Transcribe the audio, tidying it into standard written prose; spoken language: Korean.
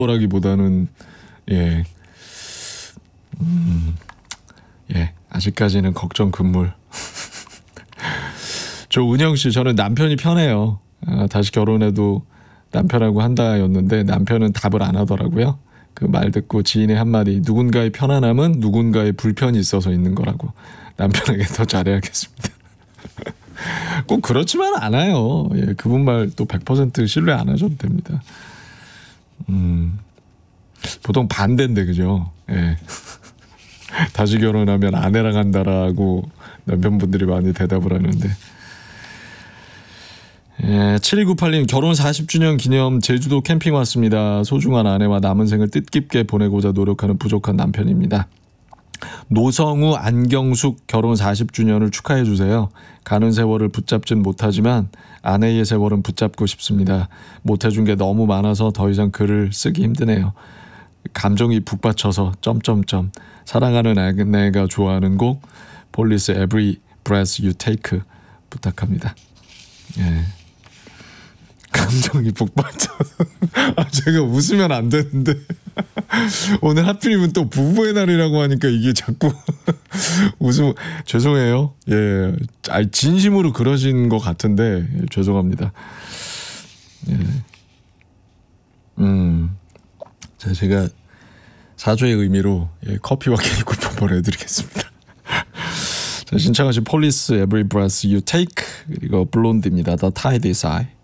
거라기보다는 예, 예, 아직까지는 걱정 금물. 저 은영 씨, 저는 남편이 편해요. 다시 결혼해도 남편하고 한다였는데 남편은 답을 안 하더라고요. 그 말 듣고 지인의 한마디, 누군가의 편안함은 누군가의 불편이 있어서 있는 거라고. 남편에게 더 잘해야겠습니다. 꼭 그렇지만 않아요. 예, 그분 말 또 100% 신뢰 안 하셔도 됩니다. 보통 반대인데 그죠? 예. 다시 결혼하면 아내랑 한다라고 남편분들이 많이 대답을 하는데. 예, 7298님, 결혼 40주년 기념 제주도 캠핑 왔습니다. 소중한 아내와 남은 생을 뜻깊게 보내고자 노력하는 부족한 남편입니다. 노성우, 안경숙 결혼 40주년을 축하해 주세요. 가는 세월을 붙잡진 못하지만 아내의 세월은 붙잡고 싶습니다. 못해준 게 너무 많아서 더 이상 글을 쓰기 힘드네요. 감정이 북받쳐서 점점점. 사랑하는 아내가 좋아하는 곡 폴리스 Every Breath You Take 부탁합니다. 예. 감정이 북받쳐서. 제가 웃으면 안 되는데 오늘 하필이면 또 부부의 날이라고 하니까 이게 자꾸 웃음. 죄송해요. 예, 진심으로 그러신 것 같은데 예, 죄송합니다. 예. 제가 사죄의 의미로 예, 커피와 케이크 쿠폰 보내드리겠습니다. 자, 신청하신 폴리스 Every Breath You Take, 그리고 블론디입니다. The Tide Is High.